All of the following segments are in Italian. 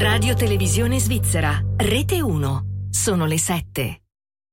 Radio Televisione Svizzera, Rete 1. Sono le 7.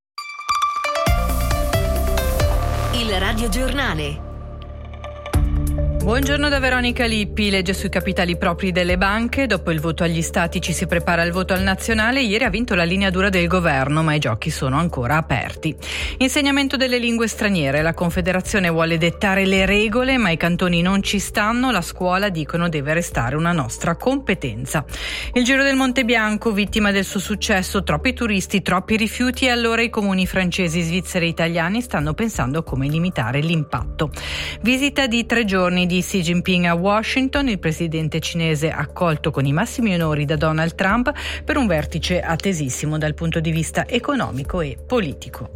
Il radiogiornale. Buongiorno da Veronica Lippi. Legge sui capitali propri delle banche. Dopo il voto agli stati ci si prepara al voto al nazionale. Ieri ha vinto la linea dura del governo, ma i giochi sono ancora aperti. Insegnamento delle lingue straniere. La Confederazione vuole dettare le regole, ma i cantoni non ci stanno. La scuola, dicono, deve restare una nostra competenza. Il Giro del Monte Bianco, vittima del suo successo. Troppi turisti, troppi rifiuti, e allora i comuni francesi, svizzeri e italiani stanno pensando a come limitare l'impatto. Visita di 3 giorni di Xi Jinping a Washington. Il presidente cinese accolto con i massimi onori da Donald Trump per un vertice attesissimo dal punto di vista economico e politico.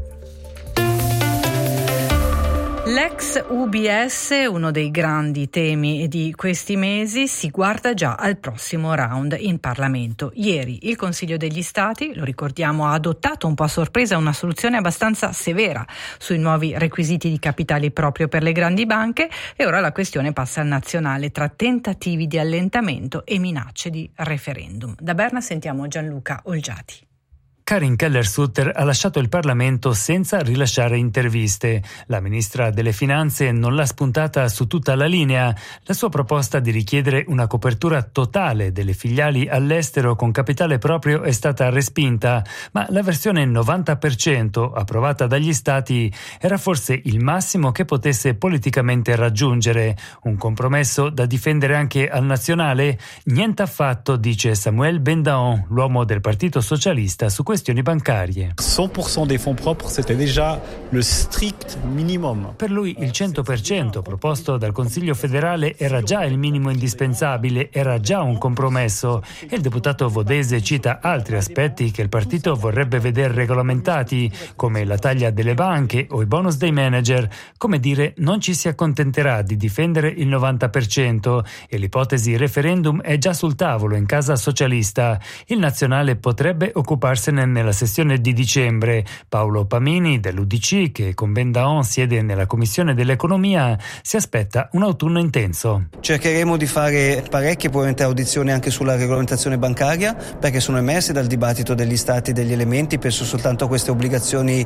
L'ex UBS, uno dei grandi temi di questi mesi, si guarda già al prossimo round in Parlamento. Ieri il Consiglio degli Stati, lo ricordiamo, ha adottato un po' a sorpresa una soluzione abbastanza severa sui nuovi requisiti di capitali proprio per le grandi banche, e ora la questione passa al nazionale tra tentativi di allentamento e minacce di referendum. Da Berna sentiamo Gianluca Olgiati. Karin Keller-Sutter ha lasciato il Parlamento senza rilasciare interviste. La ministra delle Finanze non l'ha spuntata su tutta la linea. La sua proposta di richiedere una copertura totale delle filiali all'estero con capitale proprio è stata respinta, ma la versione 90% approvata dagli Stati era forse il massimo che potesse politicamente raggiungere. Un compromesso da difendere anche al nazionale? Niente affatto, dice Samuel Bendaon, l'uomo del Partito Socialista, su questioni bancarie. 100% dei fonds propres, c'était déjà le strict minimum. Per lui il 100% proposto dal Consiglio federale era già il minimo indispensabile, era già un compromesso, e il deputato vodese cita altri aspetti che il partito vorrebbe vedere regolamentati, come la taglia delle banche o i bonus dei manager. Come dire, non ci si accontenterà di difendere il 90%, e l'ipotesi referendum è già sul tavolo in casa socialista. Il nazionale potrebbe occuparsene nella sessione di dicembre. Paolo Pamini dell'UDC, che con Bendaon siede nella Commissione dell'Economia, si aspetta un autunno intenso. Cercheremo di fare parecchie probabilmente audizioni anche sulla regolamentazione bancaria, perché sono emersi dal dibattito degli stati degli elementi. Penso soltanto a queste obbligazioni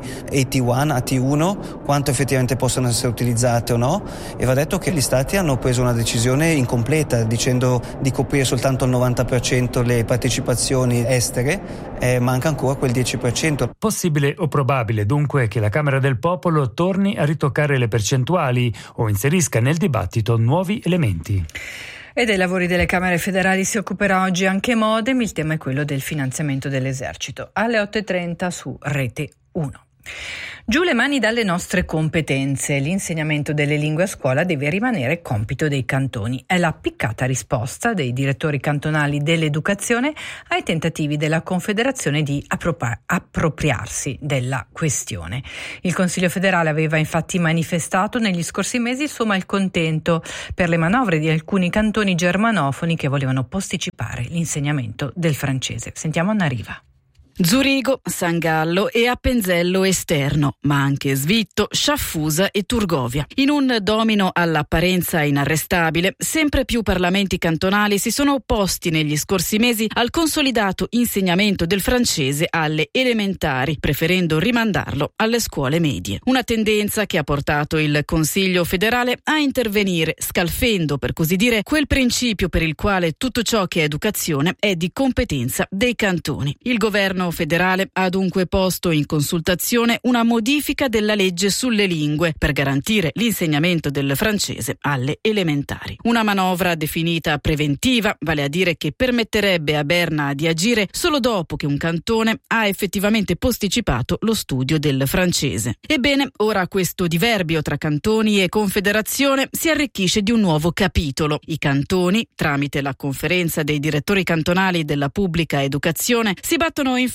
AT1, quanto effettivamente possono essere utilizzate o no, e va detto che gli stati hanno preso una decisione incompleta dicendo di coprire soltanto il 90% le partecipazioni estere, manca ancora quel 10%. Possibile o probabile dunque che la Camera del Popolo torni a ritoccare le percentuali o inserisca nel dibattito nuovi elementi. E dei lavori delle Camere federali si occuperà oggi anche Modem. Il tema è quello del finanziamento dell'esercito. Alle 8.30 su Rete 1. Giù le mani dalle nostre competenze. L'insegnamento delle lingue a scuola deve rimanere compito dei cantoni. È la piccata risposta dei direttori cantonali dell'educazione ai tentativi della Confederazione di appropriarsi della questione. Il Consiglio federale aveva infatti manifestato negli scorsi mesi il suo malcontento per le manovre di alcuni cantoni germanofoni che volevano posticipare l'insegnamento del francese. Sentiamo Anna Riva. Zurigo, San Gallo e Appenzello esterno, ma anche Svitto, Sciaffusa e Turgovia. In un domino all'apparenza inarrestabile, sempre più parlamenti cantonali si sono opposti negli scorsi mesi al consolidato insegnamento del francese alle elementari, preferendo rimandarlo alle scuole medie. Una tendenza che ha portato il Consiglio federale a intervenire, scalfendo, per così dire, quel principio per il quale tutto ciò che è educazione è di competenza dei cantoni. Il governo federale ha dunque posto in consultazione una modifica della legge sulle lingue per garantire l'insegnamento del francese alle elementari. Una manovra definita preventiva, vale a dire che permetterebbe a Berna di agire solo dopo che un cantone ha effettivamente posticipato lo studio del francese. Ebbene, ora questo diverbio tra cantoni e confederazione si arricchisce di un nuovo capitolo. I cantoni, tramite la conferenza dei direttori cantonali della pubblica educazione, si battono infatti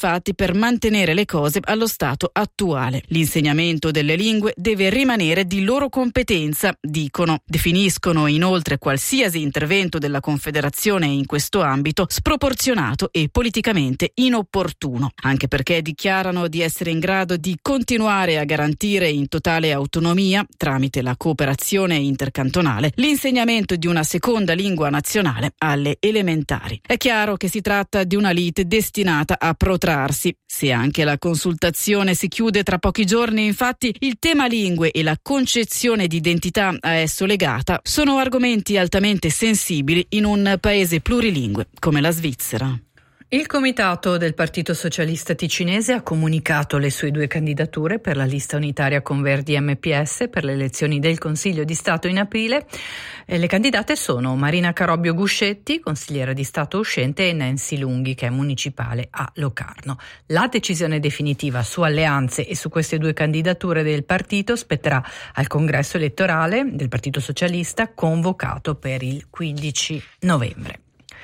infatti per mantenere le cose allo stato attuale. L'insegnamento delle lingue deve rimanere di loro competenza, dicono. Definiscono inoltre qualsiasi intervento della Confederazione in questo ambito sproporzionato e politicamente inopportuno, anche perché dichiarano di essere in grado di continuare a garantire in totale autonomia, tramite la cooperazione intercantonale, l'insegnamento di una seconda lingua nazionale alle elementari. È chiaro che si tratta di una lite destinata a protrarsi. Se anche la consultazione si chiude tra pochi giorni, infatti, il tema lingue e la concezione di identità a esso legata sono argomenti altamente sensibili in un paese plurilingue come la Svizzera. Il comitato del Partito Socialista Ticinese ha comunicato le sue 2 candidature per la lista unitaria con Verdi MPS per le elezioni del Consiglio di Stato in aprile. Le candidate sono Marina Carobbio Guscetti, consigliera di Stato uscente, e Nancy Lunghi, che è municipale a Locarno. La decisione definitiva su alleanze e su queste 2 candidature del partito spetterà al congresso elettorale del Partito Socialista, convocato per il 15 novembre.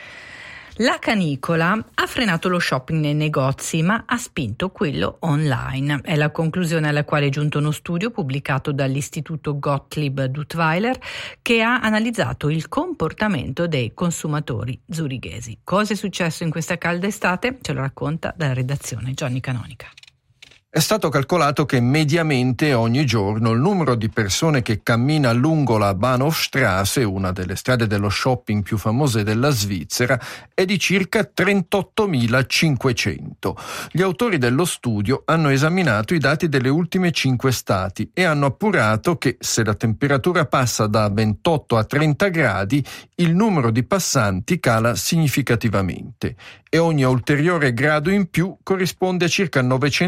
La canicola ha frenato lo shopping nei negozi, ma ha spinto quello online. È la conclusione alla quale è giunto uno studio pubblicato dall'Istituto Gottlieb Duttweiler, che ha analizzato il comportamento dei consumatori zurighesi. Cosa è successo in questa calda estate? Ce lo racconta dalla redazione Johnny Canonica. È stato calcolato che mediamente ogni giorno il numero di persone che cammina lungo la Bahnhofstrasse, una delle strade dello shopping più famose della Svizzera, è di circa 38.500. Gli autori dello studio hanno esaminato i dati delle ultime 5 estati e hanno appurato che se la temperatura passa da 28 a 30 gradi, il numero di passanti cala significativamente e ogni ulteriore grado in più corrisponde a circa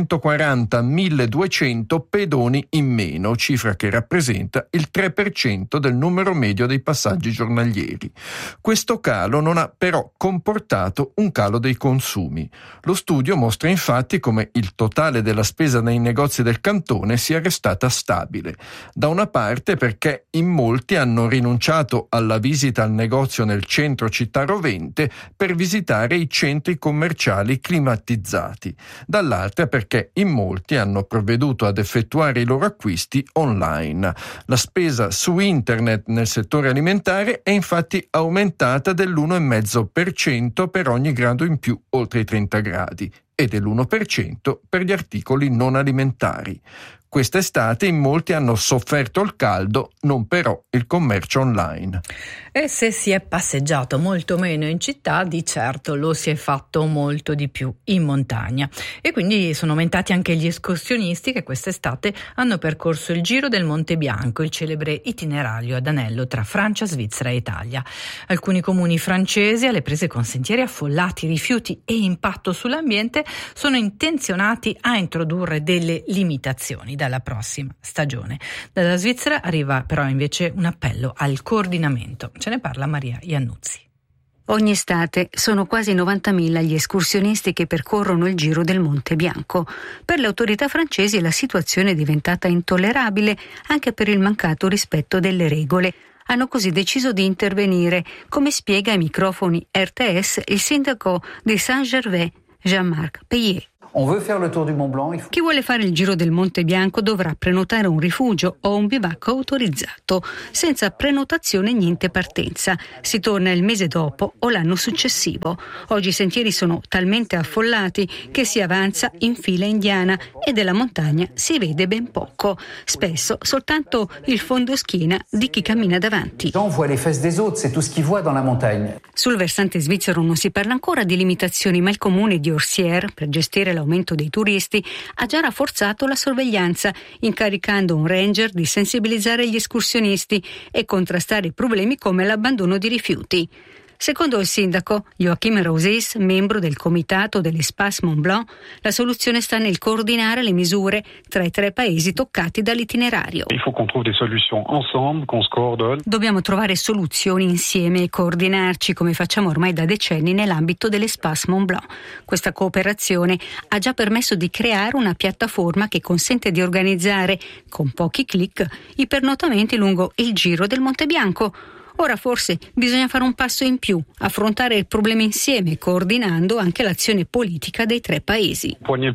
940.200 pedoni in meno, cifra che rappresenta il 3% del numero medio dei passaggi giornalieri. Questo calo non ha però comportato un calo dei consumi. Lo studio mostra infatti come il totale della spesa nei negozi del cantone sia restata stabile. Da una parte perché in molti hanno rinunciato alla visita al negozio nel centro città rovente per visitare i centri commerciali climatizzati, dall'altra perché in molti hanno provveduto ad effettuare i loro acquisti online. La spesa su internet nel settore alimentare è infatti aumentata dell'1,5% per ogni grado in più oltre i 30 gradi e dell'1% per gli articoli non alimentari. Quest'estate in molti hanno sofferto il caldo, non però il commercio online. E se si è passeggiato molto meno in città, di certo lo si è fatto molto di più in montagna. E quindi sono aumentati anche gli escursionisti che quest'estate hanno percorso il Giro del Monte Bianco, il celebre itinerario ad anello tra Francia, Svizzera e Italia. Alcuni comuni francesi, alle prese con sentieri affollati, rifiuti e impatto sull'ambiente, sono intenzionati a introdurre delle limitazioni dalla prossima stagione. Dalla Svizzera arriva però invece un appello al coordinamento. Ce ne parla Maria Iannuzzi. Ogni estate sono quasi 90.000 gli escursionisti che percorrono il Giro del Monte Bianco. Per le autorità francesi la situazione è diventata intollerabile anche per il mancato rispetto delle regole. Hanno così deciso di intervenire, come spiega ai microfoni RTS il sindaco di Saint-Gervais, Jean-Marc Payet. Chi vuole fare il Giro del Monte Bianco dovrà prenotare un rifugio o un bivacco autorizzato. Senza prenotazione niente partenza. Si torna il mese dopo o l'anno successivo. Oggi i sentieri sono talmente affollati che si avanza in fila indiana e della montagna si vede ben poco. Spesso soltanto il fondoschiena di chi cammina davanti. Sul versante svizzero non si parla ancora di limitazioni, ma il comune di Orsières, per gestire l'aumento dei turisti, ha già rafforzato la sorveglianza, incaricando un ranger di sensibilizzare gli escursionisti e contrastare i problemi come l'abbandono di rifiuti. Secondo il sindaco Joachim Rosis, membro del comitato dell'Espace Mont Blanc, la soluzione sta nel coordinare le misure tra i 3 paesi toccati dall'itinerario. Dobbiamo trovare soluzioni insieme e coordinarci come facciamo ormai da decenni nell'ambito dell'Espace Mont Blanc. Questa cooperazione ha già permesso di creare una piattaforma che consente di organizzare, con pochi clic, i pernotamenti lungo il Giro del Monte Bianco. Ora forse bisogna fare un passo in più, affrontare il problema insieme, coordinando anche l'azione politica dei 3 paesi.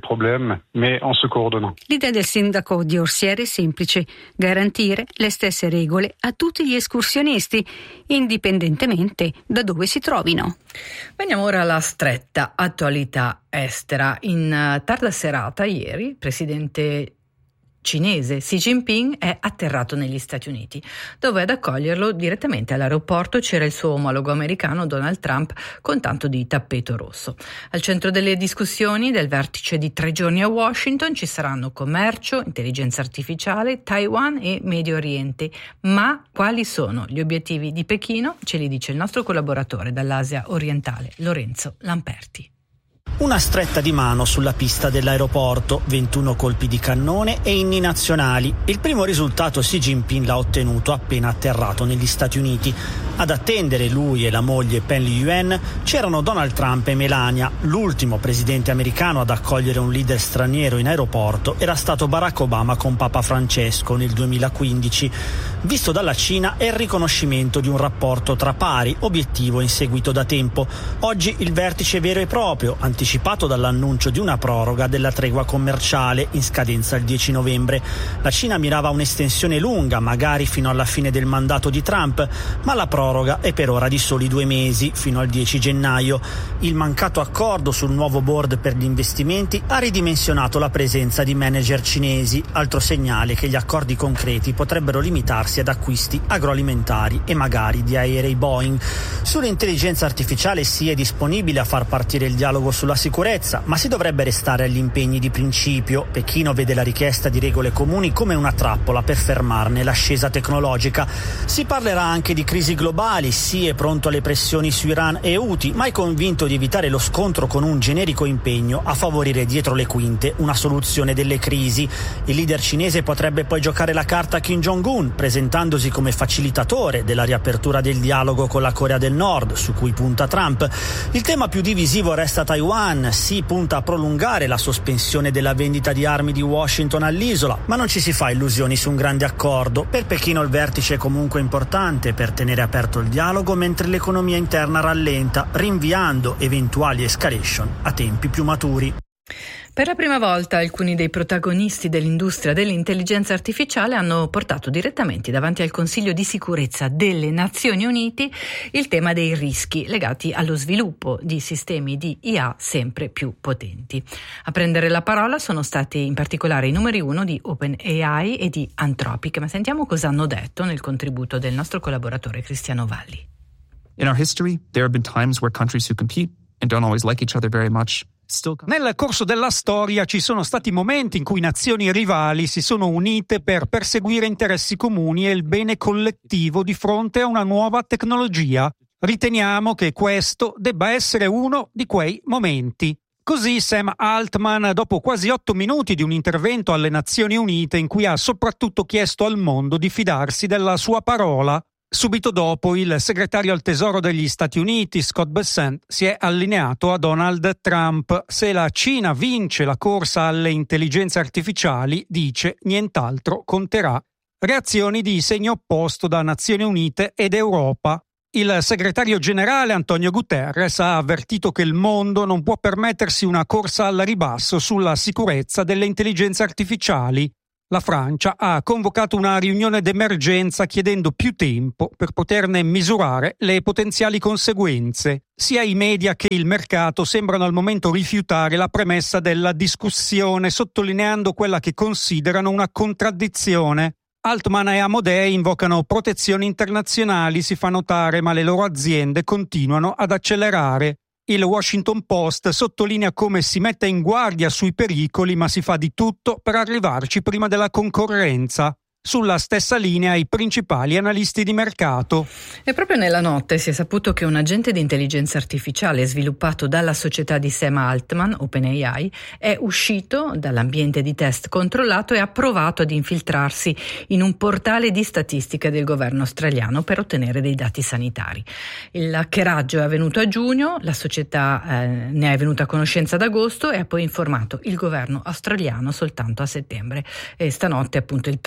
L'idea del sindaco di Orsiere è semplice: garantire le stesse regole a tutti gli escursionisti, indipendentemente da dove si trovino. Veniamo ora alla stretta attualità estera. In tarda serata ieri, il presidente cinese Xi Jinping è atterrato negli Stati Uniti, dove ad accoglierlo direttamente all'aeroporto c'era il suo omologo americano Donald Trump con tanto di tappeto rosso. Al centro delle discussioni del vertice di 3 giorni a Washington ci saranno commercio, intelligenza artificiale, Taiwan e Medio Oriente. Ma quali sono gli obiettivi di Pechino? Ce li dice il nostro collaboratore dall'Asia orientale, Lorenzo Lamperti. Una stretta di mano sulla pista dell'aeroporto, 21 colpi di cannone e inni nazionali. Il primo risultato Xi Jinping l'ha ottenuto appena atterrato negli Stati Uniti. Ad attendere lui e la moglie Pen Liyuan c'erano Donald Trump e Melania. L'ultimo presidente americano ad accogliere un leader straniero in aeroporto era stato Barack Obama con Papa Francesco nel 2015. Visto dalla Cina è il riconoscimento di un rapporto tra pari, obiettivo inseguito da tempo. Oggi il vertice vero e proprio, anticipato dall'annuncio di una proroga della tregua commerciale in scadenza il 10 novembre. La Cina mirava un'estensione lunga, magari fino alla fine del mandato di Trump, ma la proroga è per ora di soli 2 mesi, fino al 10 gennaio. Il mancato accordo sul nuovo board per gli investimenti ha ridimensionato la presenza di manager cinesi, altro segnale che gli accordi concreti potrebbero limitarsi ad acquisti agroalimentari e magari di aerei Boeing. Sull'intelligenza artificiale si è disponibile a far partire il dialogo sulla sicurezza, ma si dovrebbe restare agli impegni di principio. Pechino vede la richiesta di regole comuni come una trappola per fermarne l'ascesa tecnologica. Si parlerà anche di crisi globali, Xi è pronto alle pressioni su Iran e Houthi, ma è convinto di evitare lo scontro con un generico impegno a favorire dietro le quinte una soluzione delle crisi. Il leader cinese potrebbe poi giocare la carta Kim Jong-un, presentandosi come facilitatore della riapertura del dialogo con la Corea del Nord, su cui punta Trump. Il tema più divisivo resta Taiwan. Xi punta a prolungare la sospensione della vendita di armi di Washington all'isola, ma non ci si fa illusioni su un grande accordo. Per Pechino il vertice è comunque importante per tenere aperto il dialogo mentre l'economia interna rallenta, rinviando eventuali escalation a tempi più maturi. Per la prima volta alcuni dei protagonisti dell'industria dell'intelligenza artificiale hanno portato direttamente davanti al Consiglio di sicurezza delle Nazioni Unite il tema dei rischi legati allo sviluppo di sistemi di IA sempre più potenti. A prendere la parola sono stati in particolare i numeri 1 di OpenAI e di Anthropic, ma sentiamo cosa hanno detto nel contributo del nostro collaboratore Cristiano Valli. In our history, there have been times where countries who compete and don't always like each other very much. Nel corso della storia ci sono stati momenti in cui nazioni rivali si sono unite per perseguire interessi comuni e il bene collettivo di fronte a una nuova tecnologia. Riteniamo che questo debba essere uno di quei momenti. Così Sam Altman, dopo quasi 8 minuti di un intervento alle Nazioni Unite in cui ha soprattutto chiesto al mondo di fidarsi della sua parola. Subito dopo, il segretario al Tesoro degli Stati Uniti, Scott Bessent, si è allineato a Donald Trump. Se la Cina vince la corsa alle intelligenze artificiali, dice, nient'altro conterà. Reazioni di segno opposto da Nazioni Unite ed Europa. Il segretario generale Antonio Guterres ha avvertito che il mondo non può permettersi una corsa al ribasso sulla sicurezza delle intelligenze artificiali. La Francia ha convocato una riunione d'emergenza chiedendo più tempo per poterne misurare le potenziali conseguenze. Sia i media che il mercato sembrano al momento rifiutare la premessa della discussione, sottolineando quella che considerano una contraddizione. Altman e Amodei invocano protezioni internazionali, si fa notare, ma le loro aziende continuano ad accelerare. Il Washington Post sottolinea come si metta in guardia sui pericoli, ma si fa di tutto per arrivarci prima della concorrenza. Sulla stessa linea i principali analisti di mercato. E proprio nella notte si è saputo che un agente di intelligenza artificiale sviluppato dalla società di Sam Altman, OpenAI, è uscito dall'ambiente di test controllato e ha provato ad infiltrarsi in un portale di statistica del governo australiano per ottenere dei dati sanitari. Il hackeraggio è avvenuto a giugno, la società ne è venuta a conoscenza ad agosto e ha poi informato il governo australiano soltanto a settembre. E stanotte appunto il premier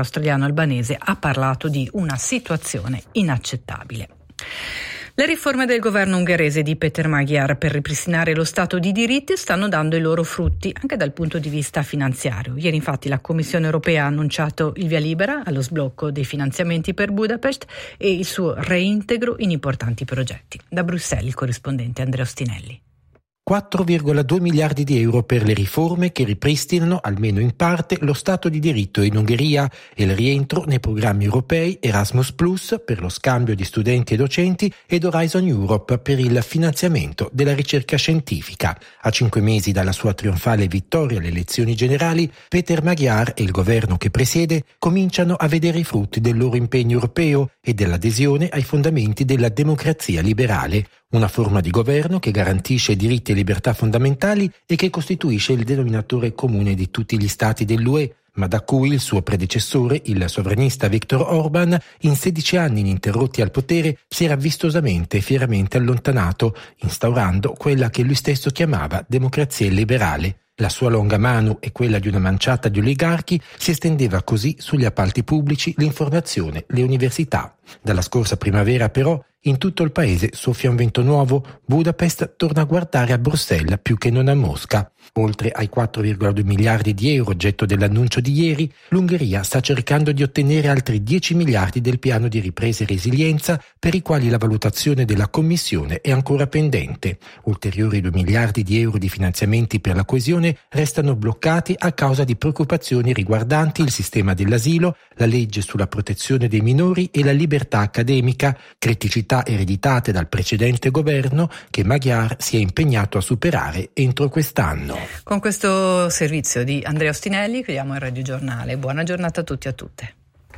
australiano albanese ha parlato di una situazione inaccettabile. Le riforme del governo ungherese di Péter Magyar per ripristinare lo Stato di diritto stanno dando i loro frutti anche dal punto di vista finanziario. Ieri infatti la Commissione europea ha annunciato il via libera allo sblocco dei finanziamenti per Budapest e il suo reintegro in importanti progetti. Da Bruxelles il corrispondente Andrea Ostinelli. 4,2 miliardi di euro per le riforme che ripristinano, almeno in parte, lo Stato di diritto in Ungheria e il rientro nei programmi europei Erasmus Plus per lo scambio di studenti e docenti ed Horizon Europe per il finanziamento della ricerca scientifica. A 5 mesi dalla sua trionfale vittoria alle elezioni generali, Péter Magyar e il governo che presiede cominciano a vedere i frutti del loro impegno europeo e dell'adesione ai fondamenti della democrazia liberale. Una forma di governo che garantisce diritti e libertà fondamentali e che costituisce il denominatore comune di tutti gli stati dell'UE, ma da cui il suo predecessore, il sovranista Viktor Orban, in 16 anni ininterrotti al potere, si era vistosamente e fieramente allontanato, instaurando quella che lui stesso chiamava democrazia liberale. La sua longa mano e quella di una manciata di oligarchi si estendeva così sugli appalti pubblici, l'informazione, le università. Dalla scorsa primavera però in tutto il paese soffia un vento nuovo. Budapest torna a guardare a Bruxelles più che non a Mosca. Oltre ai 4,2 miliardi di euro oggetto dell'annuncio di ieri, l'Ungheria sta cercando di ottenere altri 10 miliardi del piano di ripresa e resilienza per i quali la valutazione della Commissione è ancora pendente. Ulteriori 2 miliardi di euro di finanziamenti per la coesione restano bloccati a causa di preoccupazioni riguardanti il sistema dell'asilo, la legge sulla protezione dei minori e la libertà accademica, criticità ereditate dal precedente governo che Magyar si è impegnato a superare entro quest'anno. Con questo servizio di Andrea Ostinelli chiudiamo il Radio Giornale. Buona giornata a tutti e a tutte.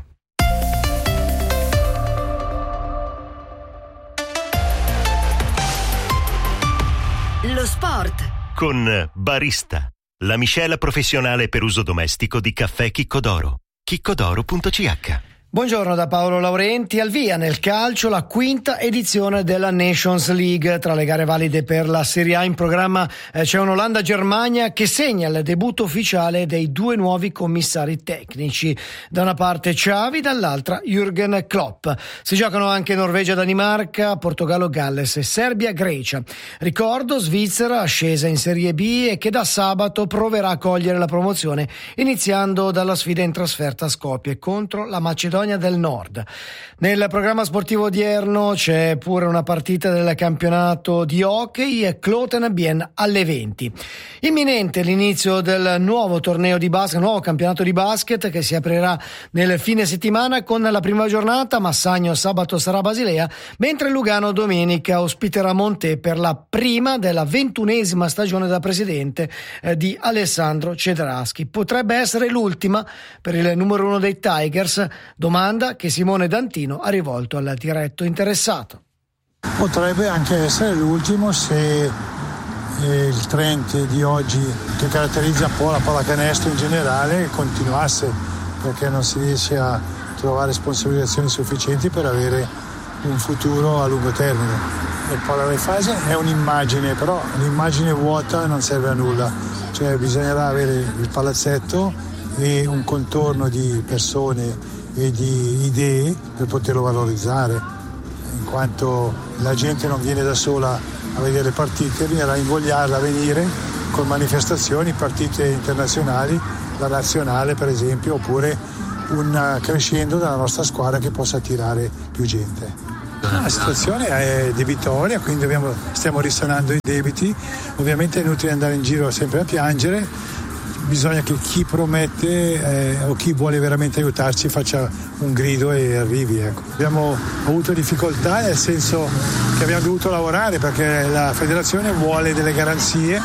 Lo sport con Barista, la miscela professionale per uso domestico di caffè Chiccodoro. chiccodoro.ch. Buongiorno da Paolo Laurenti. Al via nel calcio la quinta edizione della Nations League. Tra le gare valide per la Serie A in programma c'è un Olanda-Germania che segna il debutto ufficiale dei 2 nuovi commissari tecnici. Da una parte Xavi, dall'altra Jürgen Klopp. Si giocano anche Norvegia-Danimarca, Portogallo-Galles e Serbia-Grecia. Ricordo Svizzera ascesa in Serie B e che da sabato proverà a cogliere la promozione iniziando dalla sfida in trasferta a Skopje contro la Macedonia del Nord. Nel programma sportivo odierno c'è pure una partita del campionato di hockey Kloten-Bien alle 20. Imminente l'inizio del nuovo torneo di basket, nuovo campionato di basket che si aprirà nel fine settimana con la prima giornata. Massagno sabato sarà Basilea, mentre Lugano domenica ospiterà Monte per la prima della 21esima stagione da presidente di Alessandro Cedraschi. Potrebbe essere l'ultima per il numero 1 dei Tigers. Domanda che Simone D'Antino ha rivolto al diretto interessato. Potrebbe anche essere l'ultimo se il trend di oggi che caratterizza un po' la pallacanestro in generale continuasse, perché non si riesce a trovare sponsorizzazioni sufficienti per avere un futuro a lungo termine. Il pallavolo è un'immagine, però l'immagine vuota non serve a nulla, cioè bisognerà avere il palazzetto e un contorno di persone e di idee per poterlo valorizzare, in quanto la gente non viene da sola a vedere le partite, bisognerà invogliarla a venire con manifestazioni, partite internazionali, la nazionale per esempio, oppure un crescendo della nostra squadra che possa attirare più gente. La situazione è debitoria, quindi stiamo risanando i debiti, ovviamente è inutile andare in giro sempre a piangere. Bisogna che chi promette o chi vuole veramente aiutarci faccia un grido e arrivi. Ecco. Abbiamo avuto difficoltà nel senso che abbiamo dovuto lavorare perché la federazione vuole delle garanzie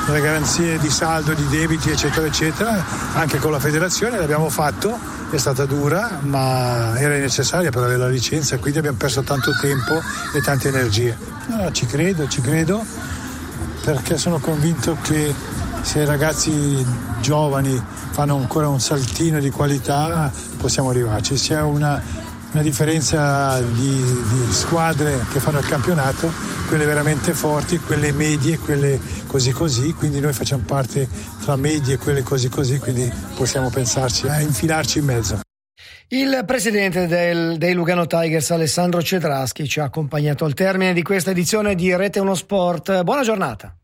di saldo, di debiti eccetera eccetera, anche con la federazione l'abbiamo fatto, è stata dura ma era necessaria per avere la licenza, quindi abbiamo perso tanto tempo e tante energie. No, ci credo perché sono convinto che se i ragazzi giovani fanno ancora un saltino di qualità possiamo arrivarci. C'è una differenza di squadre che fanno il campionato, quelle veramente forti, quelle medie, quelle così, quindi noi facciamo parte tra medie e quelle così, quindi possiamo pensarci a infilarci in mezzo. Il presidente dei Lugano Tigers, Alessandro Cedraschi, ci ha accompagnato al termine di questa edizione di Rete 1 Sport. Buona giornata.